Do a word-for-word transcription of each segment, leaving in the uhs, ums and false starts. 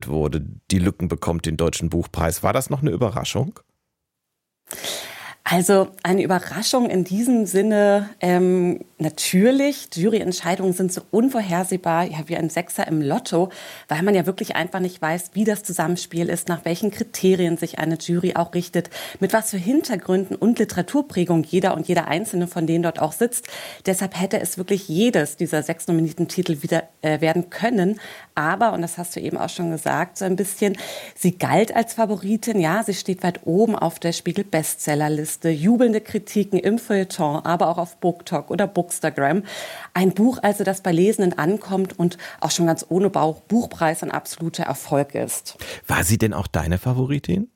verkündet wurde, Die Lücken bekommt den Deutschen Buchpreis. War das noch eine Überraschung? Also eine Überraschung in diesem Sinne, ähm, natürlich, Juryentscheidungen sind so unvorhersehbar, ja, wie ein Sechser im Lotto, weil man ja wirklich einfach nicht weiß, wie das Zusammenspiel ist, nach welchen Kriterien sich eine Jury auch richtet, mit was für Hintergründen und Literaturprägung jeder und jeder Einzelne von denen dort auch sitzt. Deshalb hätte es wirklich jedes dieser sechs nominierten Titel wieder äh, werden können. Aber, und das hast du eben auch schon gesagt, so ein bisschen, sie galt als Favoritin, ja, sie steht weit oben auf der Spiegel-Bestsellerliste. Jubelnde Kritiken im Feuilleton, aber auch auf BookTok oder Bookstagram. Ein Buch also, das bei Lesenden ankommt und auch schon ganz ohne Bauch Buchpreis ein absoluter Erfolg ist. War sie denn auch deine Favoritin?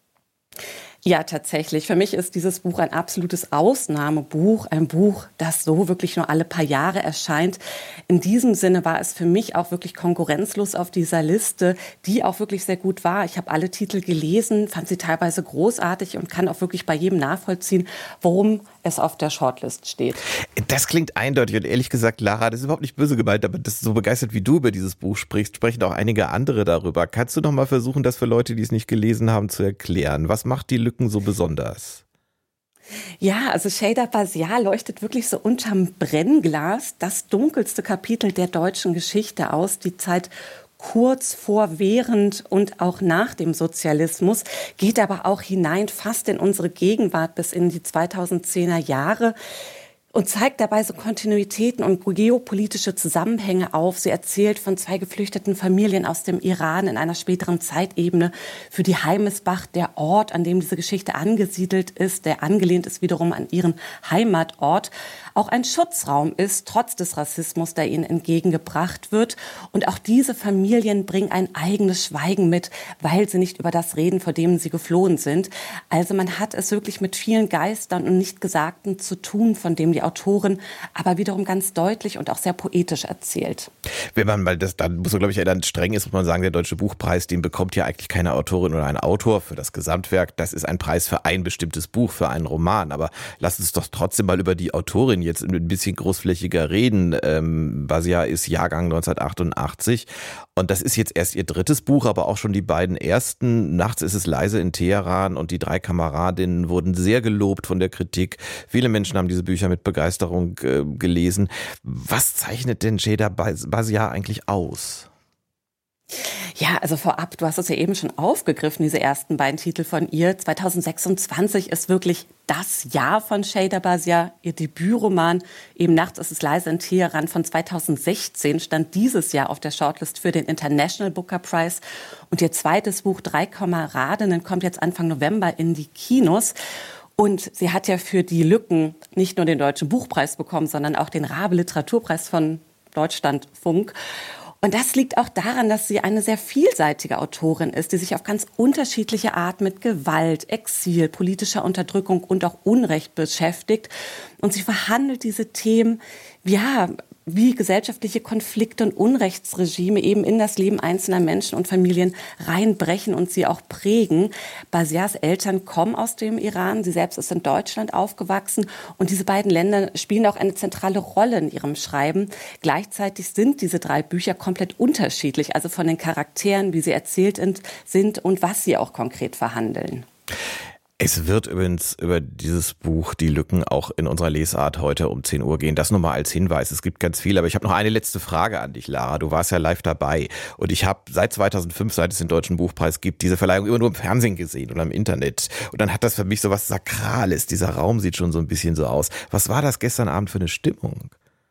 Ja, tatsächlich. Für mich ist dieses Buch ein absolutes Ausnahmebuch. Ein Buch, das so wirklich nur alle paar Jahre erscheint. In diesem Sinne war es für mich auch wirklich konkurrenzlos auf dieser Liste, die auch wirklich sehr gut war. Ich habe alle Titel gelesen, fand sie teilweise großartig und kann auch wirklich bei jedem nachvollziehen, warum es auf der Shortlist steht. Das klingt eindeutig und ehrlich gesagt, Lara, das ist überhaupt nicht böse gemeint, aber das ist so begeistert, wie du über dieses Buch sprichst, sprechen auch einige andere darüber. Kannst du noch mal versuchen, das für Leute, die es nicht gelesen haben, zu erklären? Was macht die Lücken so besonders? Ja, also Cheyda Basiar leuchtet wirklich so unterm Brennglas das dunkelste Kapitel der deutschen Geschichte aus, die Zeit kurz vor, während und auch nach dem Sozialismus, geht aber auch hinein fast in unsere Gegenwart bis in die zweitausendzehner Jahre. Und zeigt dabei so Kontinuitäten und geopolitische Zusammenhänge auf. Sie erzählt von zwei geflüchteten Familien aus dem Iran in einer späteren Zeitebene. Für die Heimesbach, der Ort, an dem diese Geschichte angesiedelt ist, der angelehnt ist wiederum an ihren Heimatort, auch ein Schutzraum ist, trotz des Rassismus, der ihnen entgegengebracht wird. Und auch diese Familien bringen ein eigenes Schweigen mit, weil sie nicht über das reden, vor dem sie geflohen sind. Also man hat es wirklich mit vielen Geistern und Nichtgesagten zu tun, von dem die Autorin aber wiederum ganz deutlich und auch sehr poetisch erzählt. Wenn man mal das, dann muss man, glaube ich, ja dann streng ist, muss man sagen, der Deutsche Buchpreis, den bekommt ja eigentlich keine Autorin oder ein Autor für das Gesamtwerk. Das ist ein Preis für ein bestimmtes Buch, für einen Roman. Aber lass uns doch trotzdem mal über die Autorin jetzt ein bisschen großflächiger reden. Ähm, Basiar ist Jahrgang neunzehnhundertachtundachtzig und das ist jetzt erst ihr drittes Buch, aber auch schon die beiden ersten. Nachts ist es leise in Teheran und die drei Kameradinnen wurden sehr gelobt von der Kritik. Viele Menschen haben diese Bücher mit Begeisterung äh, gelesen. Was zeichnet denn Cheyda Basiar eigentlich aus? Ja, also vorab, du hast es ja eben schon aufgegriffen, diese ersten beiden Titel von ihr. zweitausendsechsundzwanzig ist wirklich das Jahr von Cheyda Basiar. Ihr Debütroman, eben Nachts ist es leise in Teheran von zweitausendsechzehn, stand dieses Jahr auf der Shortlist für den International Booker Prize. Und ihr zweites Buch, Drei Kameradinnen, kommt jetzt Anfang November in die Kinos. Und sie hat ja für Die Lücken nicht nur den Deutschen Buchpreis bekommen, sondern auch den Rabe Literaturpreis von Deutschlandfunk. Und das liegt auch daran, dass sie eine sehr vielseitige Autorin ist, die sich auf ganz unterschiedliche Art mit Gewalt, Exil, politischer Unterdrückung und auch Unrecht beschäftigt. Und sie verhandelt diese Themen, ja, wie gesellschaftliche Konflikte und Unrechtsregime eben in das Leben einzelner Menschen und Familien reinbrechen und sie auch prägen. Basiars Eltern kommen aus dem Iran, sie selbst ist in Deutschland aufgewachsen und diese beiden Länder spielen auch eine zentrale Rolle in ihrem Schreiben. Gleichzeitig sind diese drei Bücher komplett unterschiedlich, also von den Charakteren, wie sie erzählt sind und was sie auch konkret verhandeln. Es wird übrigens über dieses Buch Die Lücken auch in unserer Lesart heute um zehn Uhr gehen. Das nur mal als Hinweis. Es gibt ganz viel, aber ich habe noch eine letzte Frage an dich, Lara. Du warst ja live dabei und ich habe seit zweitausendfünf, seit es den Deutschen Buchpreis gibt, diese Verleihung immer nur im Fernsehen gesehen oder im Internet. Und dann hat das für mich so was Sakrales. Dieser Raum sieht schon so ein bisschen so aus. Was war das gestern Abend für eine Stimmung?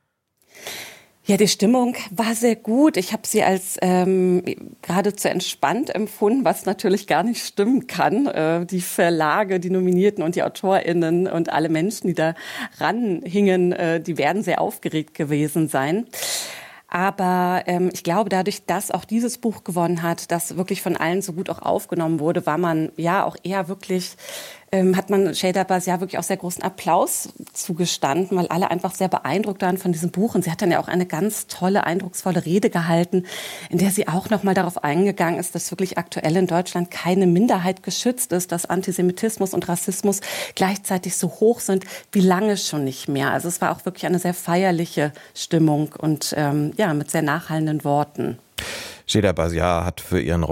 Ja, die Stimmung war sehr gut. Ich habe sie als ähm, geradezu entspannt empfunden, was natürlich gar nicht stimmen kann. Äh, die Verlage, die Nominierten und die AutorInnen und alle Menschen, die da ranhingen, äh, die werden sehr aufgeregt gewesen sein. Aber ähm, ich glaube, dadurch, dass auch dieses Buch gewonnen hat, das wirklich von allen so gut auch aufgenommen wurde, war man ja auch eher wirklich, ähm, hat man Cheyda Basiar wirklich auch sehr großen Applaus zugestanden, weil alle einfach sehr beeindruckt waren von diesem Buch. Und sie hat dann ja auch eine ganz tolle, eindrucksvolle Rede gehalten, in der sie auch nochmal darauf eingegangen ist, dass wirklich aktuell in Deutschland keine Minderheit geschützt ist, dass Antisemitismus und Rassismus gleichzeitig so hoch sind wie lange schon nicht mehr. Also es war auch wirklich eine sehr feierliche Stimmung und ähm, ja, mit sehr nachhallenden Worten. Cheyda Basiar hat für ihren Roman